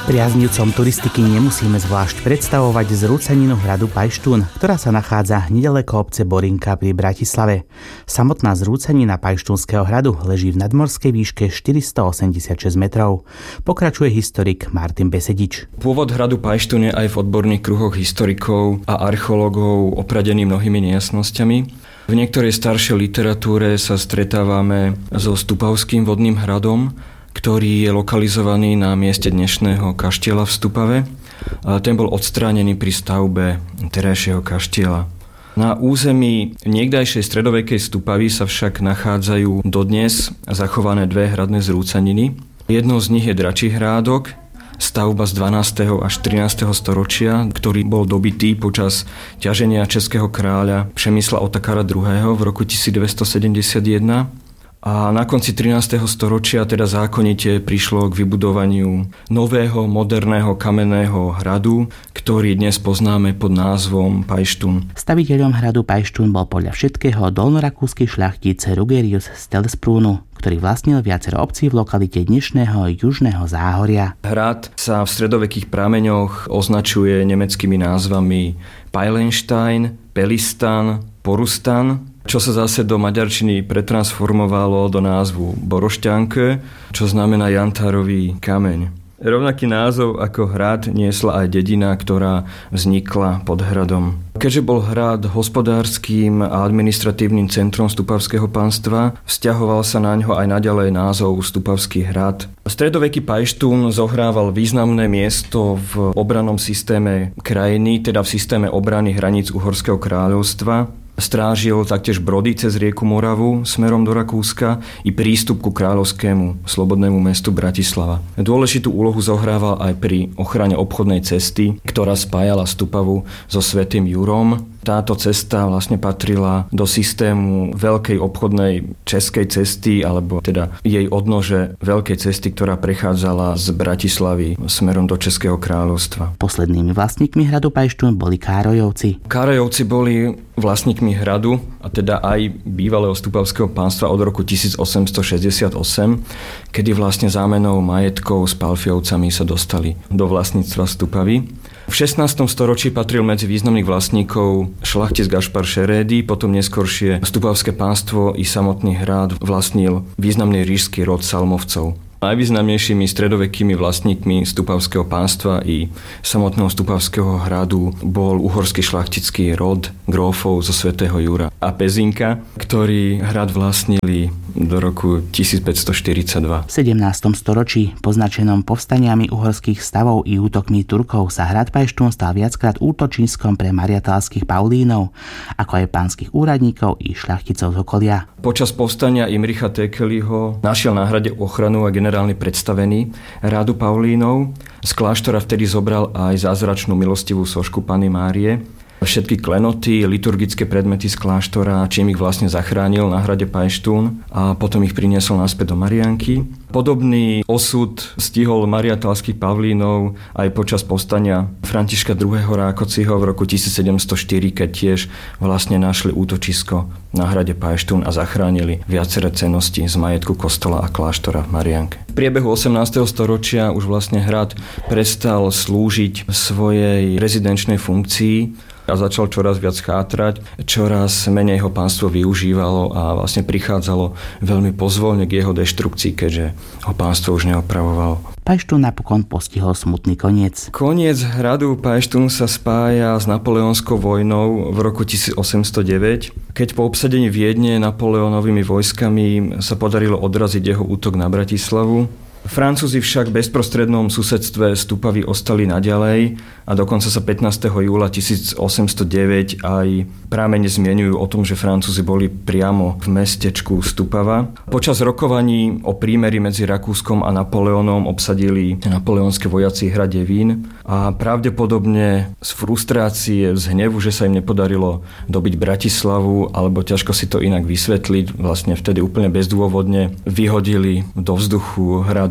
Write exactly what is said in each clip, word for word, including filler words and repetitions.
Priaznivcom turistiky nemusíme zvlášť predstavovať zrúcaninu hradu Pajštún, ktorá sa nachádza nedaleko obce Borinka pri Bratislave. Samotná zrúcanina Pajštúnskeho hradu leží v nadmorskej výške štyristoosemdesiatšesť metrov. Pokračuje historik Martin Besedič. Pôvod hradu Pajštún je aj v odborných kruhoch historikov a archeológov opradený mnohými nejasnosťami. V niektorej staršej literatúre sa stretávame so Stupavským vodným hradom, ktorý je lokalizovaný na mieste dnešného kaštieľa v Stupave. Ten bol odstránený pri stavbe terajšieho kaštieľa. Na území niekdajšej stredovekej Stupavy sa však nachádzajú dodnes zachované dve hradné zrúcaniny. Jednou z nich je Dračí hrádok, stavba z dvanásteho až trinásteho storočia, ktorý bol dobitý počas ťaženia českého kráľa Přemysla Otakara druhého. v roku tisícdeväťstosedemdesiatjeden. A na konci trinásteho storočia teda zákonite prišlo k vybudovaniu nového, moderného kamenného hradu, ktorý dnes poznáme pod názvom Pajštún. Staviteľom hradu Pajštún bol podľa všetkého dolnorakúsky šľachtic Rugerius z Telesprúnu, ktorý vlastnil viacero obcí v lokalite dnešného južného Záhoria. Hrad sa v stredovekých prameňoch označuje nemeckými názvami Peilenstein, Pelistan, Porustan, čo sa zase do maďarčiny pretransformovalo do názvu Borošťanke, čo znamená jantárový kameň. Rovnaký názov ako hrad niesla aj dedina, ktorá vznikla pod hradom. Keďže bol hrad hospodárskym a administratívnym centrom Stupavského panstva, vzťahoval sa na ňo aj naďalej názov Stupavský hrad. Stredoveký Pajštún zohrával významné miesto v obrannom systéme krajiny, teda v systéme obrany hraníc Uhorského kráľovstva. Strážil taktiež brody cez rieku Moravu smerom do Rakúska i prístup ku kráľovskému slobodnému mestu Bratislava. Dôležitú úlohu zohrával aj pri ochrane obchodnej cesty, ktorá spájala Stupavu so Svätým Jurom. Táto cesta vlastne patrila do systému veľkej obchodnej českej cesty, alebo teda jej odnože veľkej cesty, ktorá prechádzala z Bratislavy smerom do Českého kráľovstva. Poslednými vlastníkmi hradu Pajštún boli Károjovci. Károjovci boli vlastníkmi hradu, a teda aj bývalého Stupavského pánstva od roku tisícosemstošesťdesiatosem, kedy vlastne zámenou majetkov s Palfiovcami sa dostali do vlastníctva Stupavy. V šestnástom storočí patril medzi významných vlastníkov šlachtic Gašpar Šerédy, potom neskoršie Stupavské pánstvo i samotný hrad vlastnil významný ríšsky rod Salmovcov. Najvýznamnejšími stredovekými vlastníkmi Stupavského pánstva i samotného Stupavského hradu bol uhorský šlachtický rod grófov zo Svätého Jura a Pezinka, ktorí hrad vlastnili do roku tisícpäťstoštyridsaťdva. V sedemnástom storočí, poznačenom povstaniami uhorských stavov i útokmi Turkov, sa hrad Pajštún stal viackrát útočiskom pre mariatálskych Paulínov, ako aj pánskych úradníkov i šľachticov z okolia. Počas povstania Imricha Tekeliho našiel na hrade ochranu a generálny predstavený rádu Paulínov. Z kláštora vtedy zobral aj zázračnú milostivú sošku Panny Márie. Všetky klenoty, liturgické predmety z kláštora, čím ich vlastne zachránil na hrade Pajštún a potom ich priniesol naspäť do Marianky. Podobný osud stihol mariatálskych Pavlínov aj počas povstania Františka druhého. Rákociho v roku tisícsedemstoštyri, keď tiež vlastne našli útočisko na hrade Pajštún a zachránili viaceré cennosti z majetku kostola a kláštora v Marianke. V priebehu osemnásteho storočia už vlastne hrad prestal slúžiť svojej rezidenčnej funkcii a začal čoraz viac chátrať, čoraz menej ho pánstvo využívalo a vlastne prichádzalo veľmi pozvolne k jeho deštrukcii, keďže ho pánstvo už neopravovalo. Pajštún napokon postihol smutný koniec. Koniec hradu Pajštún sa spája s napoleonskou vojnou v roku tisícosemstodeväť, keď po obsadení Viedne Napoleónovými vojskami sa podarilo odraziť jeho útok na Bratislavu. Francúzi však v bezprostrednom susedstve Stupavy ostali naďalej a dokonca sa pätnásteho júla tisícosemstodeväť aj prámene zmieňujú o tom, že Francúzi boli priamo v mestečku Stupava. Počas rokovaní o prímeri medzi Rakúskom a Napoleónom obsadili napoleonské vojaci hrad Devín a pravdepodobne z frustrácie, z hnevu, že sa im nepodarilo dobiť Bratislavu, alebo ťažko si to inak vysvetliť, vlastne vtedy úplne bezdôvodne vyhodili do vzduchu hrad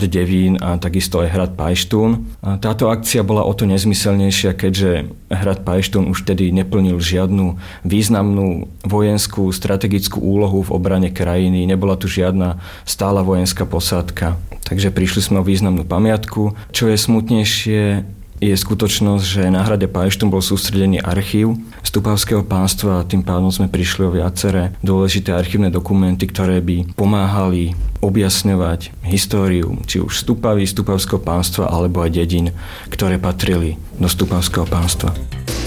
hrad Devín a takisto aj hrad Pajštún. A táto akcia bola o to nezmyselnejšia, keďže hrad Pajštún už tedy neplnil žiadnu významnú vojenskú strategickú úlohu v obrane krajiny, nebola tu žiadna stála vojenská posádka. Takže prišli sme o významnú pamiatku. Čo je smutnejšie, je skutočnosť, že na hrade Pajštún bol sústredený archív Stupavského pánstva a tým pádom sme prišli o viaceré dôležité archívne dokumenty, ktoré by pomáhali objasňovať históriu či už Stupavy, Stupavského pánstva alebo aj dedín, ktoré patrili do Stupavského pánstva.